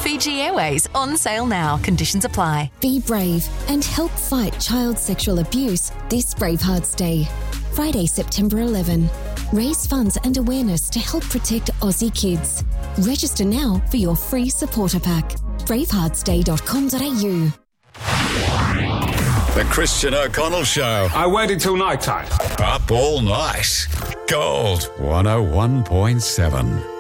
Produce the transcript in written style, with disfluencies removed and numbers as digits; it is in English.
Fiji Airways on sale now. Conditions apply. Be brave and help fight child sexual abuse this Bravehearts Day. Friday, September 11. Raise funds and awareness to help protect Aussie kids. Register now for your free supporter pack. braveheartsday.com.au. The Christian O'Connell Show. I waited till night time. Up all night. Gold 101.7.